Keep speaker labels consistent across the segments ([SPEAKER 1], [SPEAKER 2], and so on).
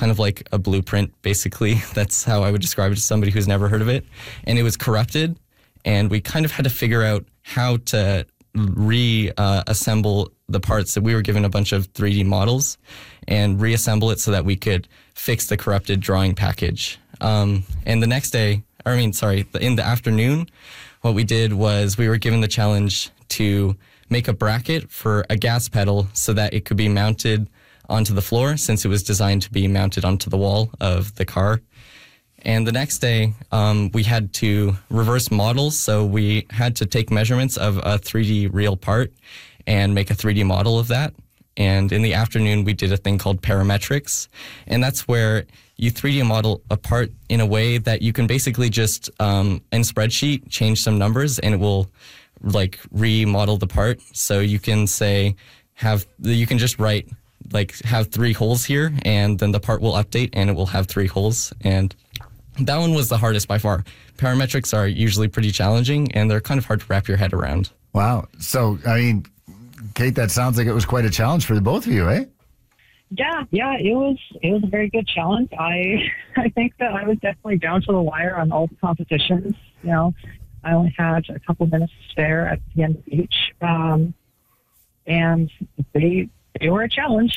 [SPEAKER 1] kind of like a blueprint, basically. That's how I would describe it to somebody who's never heard of it. And it was corrupted, and we kind of had to figure out how to reassemble the parts. That we were given a bunch of 3D models and reassemble it so that we could fix the corrupted drawing package. And the next day, in the afternoon, what we did was we were given the challenge to make a bracket for a gas pedal so that it could be mounted onto the floor, since it was designed to be mounted onto the wall of the car. And the next day, we had to reverse models. So we had to take measurements of a 3D real part and make a 3D model of that. And in the afternoon, we did a thing called parametrics. And that's where you 3D model a part in a way that you can basically just, in spreadsheet, change some numbers and it will like remodel the part. So you can say, you can just write, like have 3 holes here, and then the part will update and it will have 3 holes. And that one was the hardest by far. Parametrics are usually pretty challenging and they're kind of hard to wrap your head around.
[SPEAKER 2] Wow. So, I mean, Kate, that sounds like it was quite a challenge for the both of you, eh?
[SPEAKER 3] Yeah, it was a very good challenge. I think that I was definitely down to the wire on all the competitions. You know, I only had a couple minutes to spare at the end of each, and they were a challenge.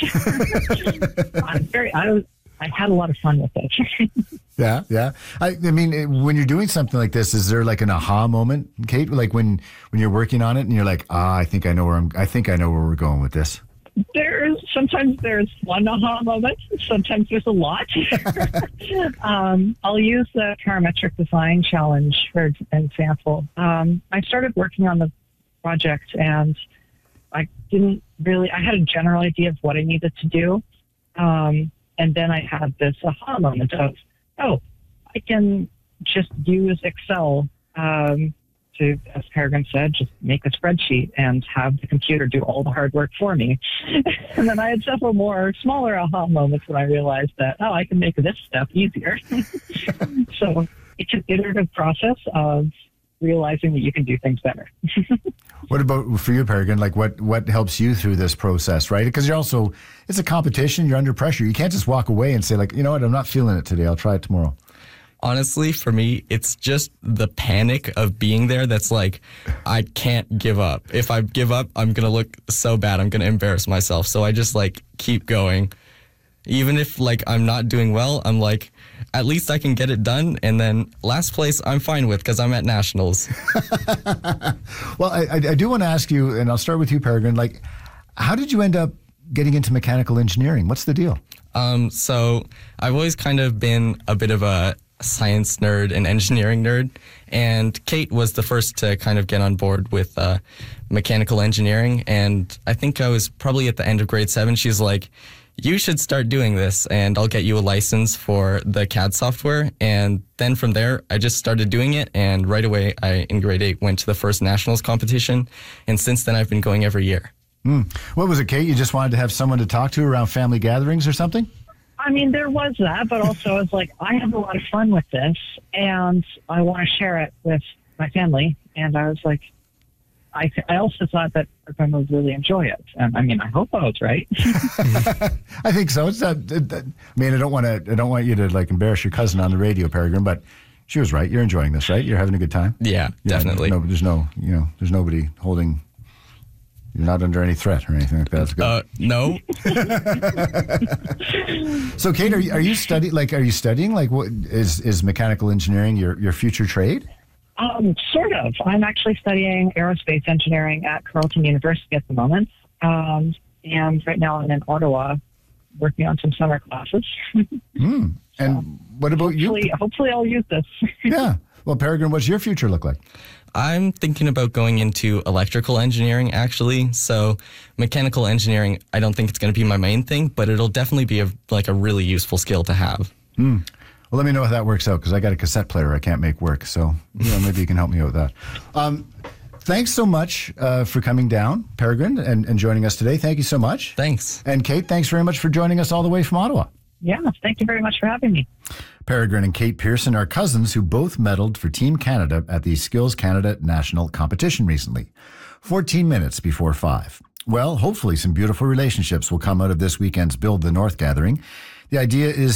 [SPEAKER 3] I had a lot of fun with it.
[SPEAKER 2] Yeah. I mean, when you're doing something like this, is there like an aha moment, Kate? Like when you're working on it and you're like, I think I know where we're going with this.
[SPEAKER 3] Sometimes there's one aha moment. Sometimes there's a lot. I'll use the parametric design challenge for an example. I started working on the project and I had a general idea of what I needed to do. And then I had this aha moment of, I can just use Excel to, as Peregrine said, just make a spreadsheet and have the computer do all the hard work for me. And then I had several more smaller aha moments when I realized that, I can make this step easier. So it's an iterative process of realizing that you can do things better.
[SPEAKER 2] What about for you, Peregrine? Like what helps you through this process, right? Because it's a competition, you're under pressure. You can't just walk away and say like, you know what, I'm not feeling it today, I'll try it tomorrow.
[SPEAKER 1] Honestly, for me, it's just the panic of being there that's like, I can't give up. If I give up, I'm going to look so bad. I'm going to embarrass myself. So I just like keep going. Even if like I'm not doing well, I'm like, at least I can get it done. And then last place I'm fine with because I'm at nationals.
[SPEAKER 2] Well, I do want to ask you, and I'll start with you, Peregrine, like, how did you end up getting into mechanical engineering? What's the deal?
[SPEAKER 1] So I've always kind of been a bit of a science nerd and engineering nerd, and Kate was the first to kind of get on board with mechanical engineering, and I think I was probably at the end of grade 7. She's like, you should start doing this and I'll get you a license for the CAD software. And then from there I just started doing it, and right away in grade 8 went to the first nationals competition, and since then I've been going every year.
[SPEAKER 2] What was it, Kate? You just wanted to have someone to talk to around family gatherings or something?
[SPEAKER 3] I mean, there was that, but also I was like, I have a lot of fun with this, and I want to share it with my family. And I was like, I also thought that everyone would really enjoy it. And I mean, I hope I was right.
[SPEAKER 2] I think so. It's not. I mean, I don't want you to like embarrass your cousin on the radio, Peregrine, but she was right. You're enjoying this, right? You're having a good time.
[SPEAKER 1] Yeah, definitely.
[SPEAKER 2] There's nobody holding. You're not under any threat or anything like that. That's good.
[SPEAKER 1] No.
[SPEAKER 2] So, Kate, are you studying? Like, what is mechanical engineering your future trade?
[SPEAKER 3] Sort of. I'm actually studying aerospace engineering at Carleton University at the moment, and right now I'm in Ottawa, working on some summer classes.
[SPEAKER 2] And what about you?
[SPEAKER 3] Hopefully, I'll use this.
[SPEAKER 2] Yeah. Well, Peregrine, what's your future look like?
[SPEAKER 1] I'm thinking about going into electrical engineering, actually. So mechanical engineering, I don't think it's going to be my main thing, but it'll definitely be a really useful skill to have.
[SPEAKER 2] Well, let me know how that works out, because I got a cassette player I can't make work. So maybe you can help me out with that. Thanks so much for coming down, Peregrine, and joining us today. Thank you so much.
[SPEAKER 1] Thanks.
[SPEAKER 2] And Kate, thanks very much for joining us all the way from Ottawa.
[SPEAKER 3] Yeah, thank you very much for having me.
[SPEAKER 2] Peregrine and Kate Pearson are cousins who both medaled for Team Canada at the Skills Canada National Competition recently, 14 minutes before 5. Well, hopefully some beautiful relationships will come out of this weekend's Build the North gathering. The idea is